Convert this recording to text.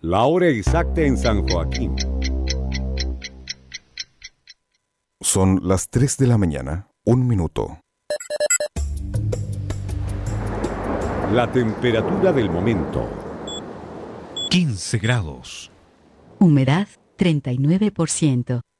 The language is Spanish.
La hora exacta en San Joaquín. Son las 3 de la mañana, 1 minuto. La temperatura del momento. 15 grados. Humedad 39%.